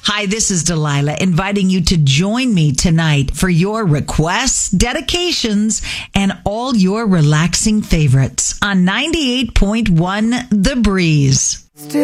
Hi, this is Delilah, inviting you to join me tonight for your requests, dedications, and all your relaxing favorites on 98.1 The Breeze.